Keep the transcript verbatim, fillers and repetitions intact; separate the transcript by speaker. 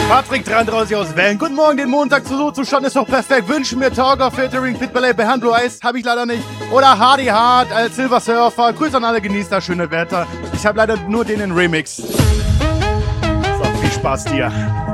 Speaker 1: Patrick dreiunddreißig aus Wellen. Guten Morgen, den Montag zu so zu schauen ist doch perfekt. Wünschen mir Tauger, Filtering, Pitballet, Behand Blue Eyes, habe ich leider nicht. Oder Hardy Hard als Silver Surfer. Grüß an alle, genießt das schöne Wetter. Ich habe leider nur den in Remix. So, viel Spaß dir.